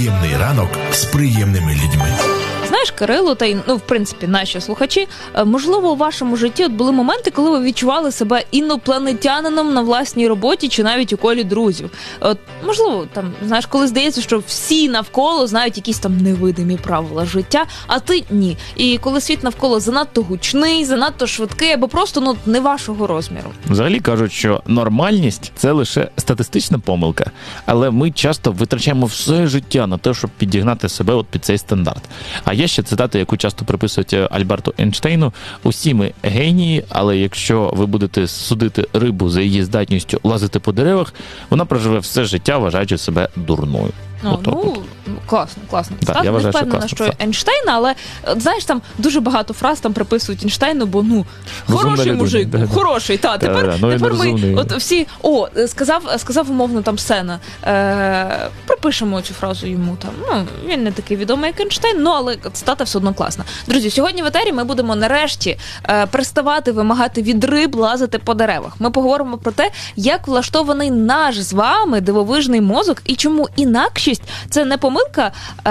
Приємний ранок з приємними людьми. Знаєш, Кирило, та й, в принципі, наші слухачі, можливо, у вашому житті були моменти, коли ви відчували себе інопланетянином на власній роботі чи навіть у колі друзів. Можливо, там, знаєш, коли здається, що всі навколо знають якісь там невидимі правила життя, а ти ні. І коли світ навколо занадто гучний, занадто швидкий, або просто, не вашого розміру. Взагалі кажуть, що нормальність – це лише статистична помилка. Але ми часто витрачаємо все життя на те, щоб підігнати себе під цей стандарт. А є ще цитата, яку часто приписують Альберту Ейнштейну: «Усі ми генії, але якщо ви будете судити рибу за її здатністю лазити по деревах, вона проживе все життя, вважаючи себе дурною». Класно. Так, я вважаю, не впевнена, що Ейнштейна, але, знаєш, там дуже багато фраз там приписують Ейнштейну, бо, хороший мужик, хороший, тепер ми, всі, сказав умовно там Сена, припишемо цю фразу йому там, він не такий відомий, як Ейнштейн, але цитата все одно класна. Друзі, сьогодні в етері ми будемо нарешті переставати вимагати від риб лазити по деревах. Ми поговоримо про те, як влаштований наш з вами дивовижний мозок і чому інакшість – це не помилка,